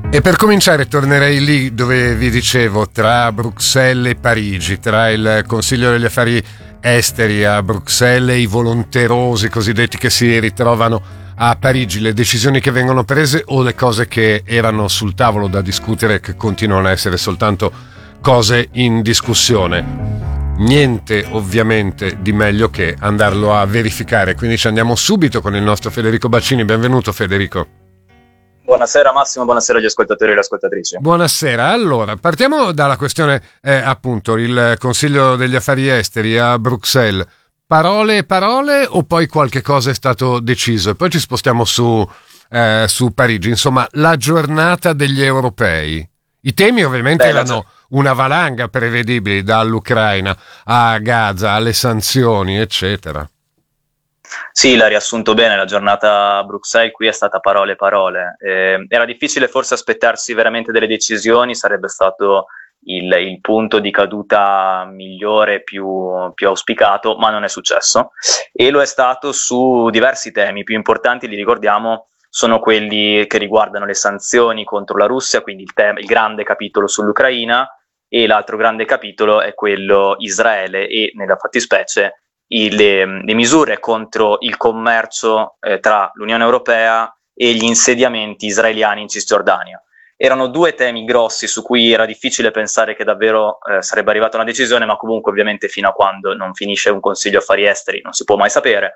E per cominciare tornerei lì dove vi dicevo, tra Bruxelles e Parigi, tra il Consiglio degli Affari Esteri a Bruxelles e i volonterosi cosiddetti che si ritrovano a Parigi, le decisioni che vengono prese o le cose che erano sul tavolo da discutere e che continuano a essere soltanto cose in discussione. Niente ovviamente di meglio che andarlo a verificare, quindi ci andiamo subito con il nostro Federico Baccini. Benvenuto Federico. Buonasera Massimo, buonasera agli ascoltatori e alle ascoltatrici. Buonasera, allora partiamo dalla questione appunto il Consiglio degli Affari Esteri a Bruxelles, parole e parole o poi qualche cosa è stato deciso e poi ci spostiamo su Parigi, insomma la giornata degli europei. I temi ovviamente erano una valanga prevedibili, dall'Ucraina a Gaza alle sanzioni eccetera. Sì, l'ha riassunto bene, la giornata a Bruxelles qui è stata parole. Era difficile forse aspettarsi veramente delle decisioni, sarebbe stato il punto di caduta migliore, più auspicato, ma non è successo. E lo è stato su diversi temi, più importanti li ricordiamo, sono quelli che riguardano le sanzioni contro la Russia, quindi il grande capitolo sull'Ucraina, e l'altro grande capitolo è quello Israele e nella fattispecie le misure contro il commercio tra l'Unione Europea e gli insediamenti israeliani in Cisgiordania. Erano due temi grossi su cui era difficile pensare che davvero sarebbe arrivata una decisione, ma comunque ovviamente fino a quando non finisce un Consiglio Affari Esteri non si può mai sapere.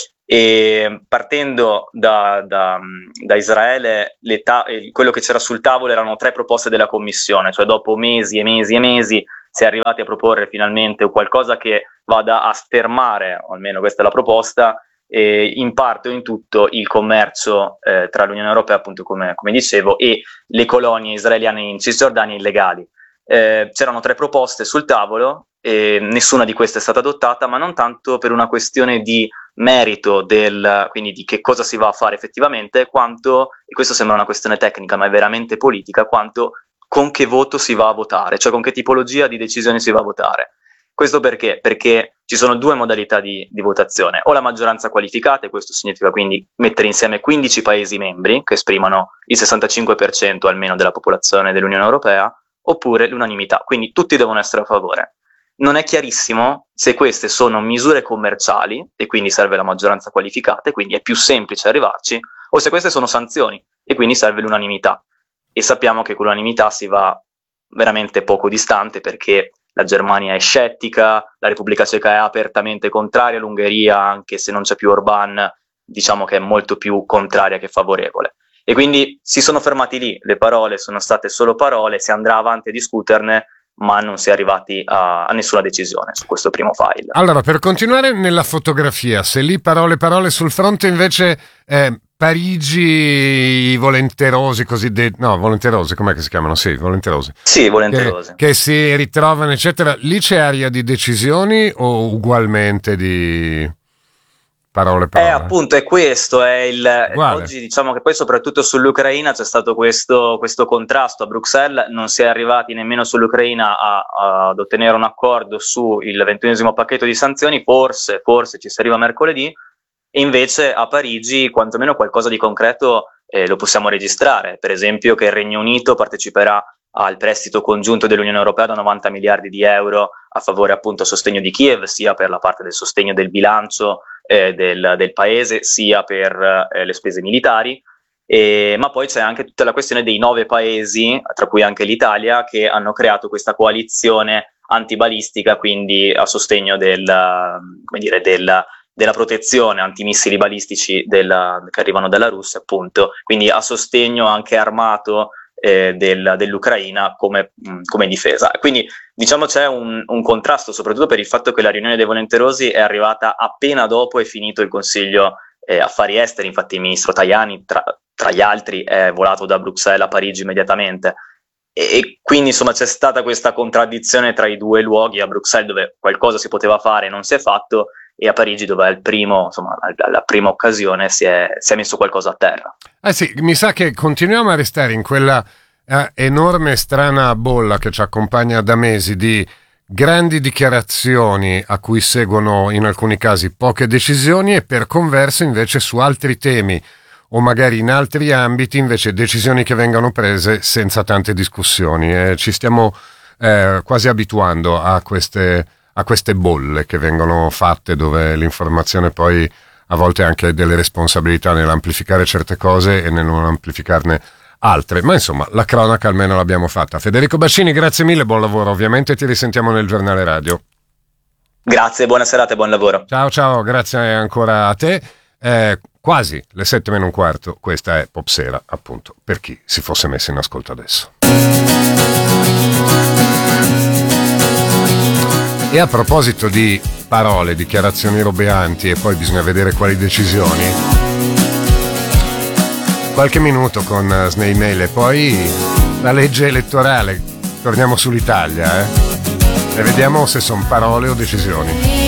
E partendo da Israele, quello che c'era sul tavolo erano 3 proposte della Commissione, cioè dopo mesi e mesi e mesi si è arrivati a proporre finalmente qualcosa che vada a fermare, o almeno questa è la proposta, in parte o in tutto il commercio tra l'Unione Europea, appunto come dicevo, e le colonie israeliane in Cisgiordania illegali. C'erano 3 proposte sul tavolo, nessuna di queste è stata adottata, ma non tanto per una questione di merito, quindi di che cosa si va a fare effettivamente, quanto, e questo sembra una questione tecnica ma è veramente politica, quanto con che voto si va a votare, cioè con che tipologia di decisioni si va a votare. Questo perché? Perché ci sono 2 modalità di votazione, o la maggioranza qualificata, e questo significa quindi mettere insieme 15 Paesi membri che esprimono il 65% almeno della popolazione dell'Unione Europea, oppure l'unanimità, quindi tutti devono essere a favore. Non è chiarissimo se queste sono misure commerciali e quindi serve la maggioranza qualificata e quindi è più semplice arrivarci, o se queste sono sanzioni e quindi serve l'unanimità. E sappiamo che con l'unanimità si va veramente poco distante, perché la Germania è scettica, la Repubblica Ceca è apertamente contraria, l'Ungheria, anche se non c'è più Orbán, diciamo che è molto più contraria che favorevole. E quindi si sono fermati lì, le parole sono state solo parole, si andrà avanti a discuterne, ma non si è arrivati a nessuna decisione su questo primo file. Allora, per continuare nella fotografia, se lì parole sul fronte invece Parigi, i volenterosi cosiddetti, no, volenterosi, com'è che si chiamano? Sì, volenterosi. Sì, volenterosi. Che si ritrovano, eccetera. Lì c'è aria di decisioni o ugualmente di parole? Appunto, è questo, oggi diciamo che poi soprattutto sull'Ucraina c'è stato questo contrasto. A Bruxelles non si è arrivati nemmeno sull'Ucraina ad ottenere un accordo sul 21esimo pacchetto di sanzioni, forse ci si arriva mercoledì, e invece a Parigi quantomeno qualcosa di concreto lo possiamo registrare, per esempio che il Regno Unito parteciperà al prestito congiunto dell'Unione Europea da 90 miliardi di euro a favore appunto a sostegno di Kiev, sia per la parte del sostegno del bilancio del paese, sia per le spese militari, ma poi c'è anche tutta la questione dei 9 paesi, tra cui anche l'Italia, che hanno creato questa coalizione antibalistica, quindi a sostegno della protezione antimissili balistici che arrivano dalla Russia, appunto, quindi a sostegno anche armato dell'Ucraina come difesa. Quindi diciamo c'è un contrasto, soprattutto per il fatto che la riunione dei volenterosi è arrivata appena dopo è finito il Consiglio Affari Esteri. Infatti il ministro Tajani tra gli altri è volato da Bruxelles a Parigi immediatamente, e quindi insomma c'è stata questa contraddizione tra i 2 luoghi: a Bruxelles dove qualcosa si poteva fare e non si è fatto, e a Parigi dove alla prima occasione si è messo qualcosa a terra. Sì, mi sa che continuiamo a restare in quella enorme strana bolla che ci accompagna da mesi di grandi dichiarazioni a cui seguono in alcuni casi poche decisioni, e per converso invece su altri temi o magari in altri ambiti invece decisioni che vengono prese senza tante discussioni. Ci stiamo quasi abituando a queste bolle che vengono fatte, dove l'informazione poi a volte ha anche delle responsabilità nell'amplificare certe cose e nel non amplificarne altre, ma insomma la cronaca almeno l'abbiamo fatta. Federico Baccini, grazie mille, buon lavoro, ovviamente ti risentiamo nel giornale radio. Grazie, buona serata e buon lavoro. Ciao, grazie ancora a te. Quasi le 7:15, questa è Popsera, appunto, per chi si fosse messo in ascolto adesso. E a proposito di parole, dichiarazioni robeanti e poi bisogna vedere quali decisioni, qualche minuto con Snail Mail e poi la legge elettorale. Torniamo sull'Italia, e vediamo se sono parole o decisioni.